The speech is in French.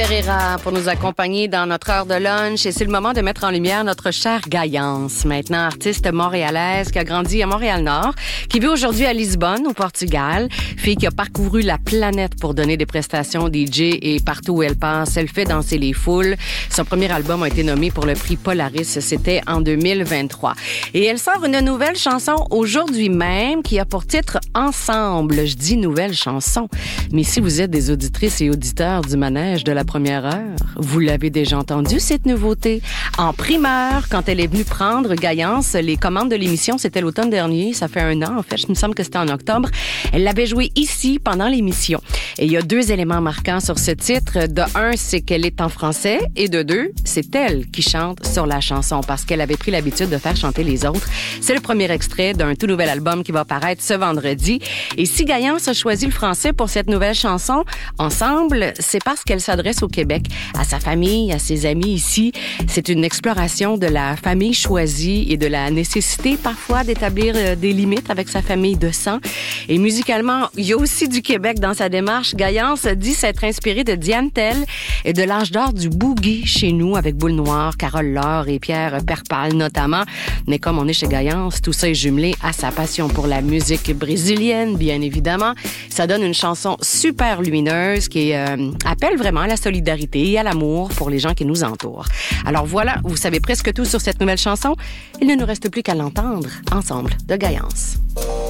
Herrera pour nous accompagner dans notre heure de lunch et c'est le moment de mettre en lumière notre chère Gaïance, maintenant artiste montréalaise qui a grandi à Montréal-Nord, qui vit aujourd'hui à Lisbonne, au Portugal, fille qui a parcouru la planète pour donner des prestations DJ et partout où elle passe, elle fait danser les foules. Son premier album a été nommé pour le prix Polaris, c'était en 2023. Et elle sort une nouvelle chanson aujourd'hui même qui a pour titre Ensemble. Je dis nouvelle chanson, mais si vous êtes des auditrices et auditeurs du manège de la première heure, vous l'avez déjà entendu, cette nouveauté. En primeur, quand elle est venue prendre Gaïance, les commandes de l'émission, c'était l'automne dernier, ça fait 1 an en fait, je me semble que c'était en octobre. Elle l'avait joué ici pendant l'émission. Et il y a 2 éléments marquants sur ce titre. De 1, c'est qu'elle est en français et de 2, c'est elle qui chante sur la chanson parce qu'elle avait pris l'habitude de faire chanter les autres. C'est le premier extrait d'un tout nouvel album qui va paraître ce vendredi. Et si Gaïance a choisi le français pour cette nouvelle chanson, Ensemble, c'est parce qu'elle s'adresse au Québec, à sa famille, à ses amis ici. C'est une exploration de la famille choisie et de la nécessité parfois d'établir des limites avec sa famille de sang. Et musicalement, il y a aussi du Québec dans sa démarche. Gaïance dit s'être inspirée de Diane Tell et de l'âge d'or du boogie chez nous avec Boule Noire, Carole Laure et Pierre Perpal notamment. Mais comme on est chez Gaïance, tout ça est jumelé à sa passion pour la musique brésilienne, bien évidemment. Ça donne une chanson super lumineuse qui appelle vraiment à la solidarité et à l'amour pour les gens qui nous entourent. Alors voilà, vous savez presque tout sur cette nouvelle chanson. Il ne nous reste plus qu'à l'entendre ensemble de Gaïance.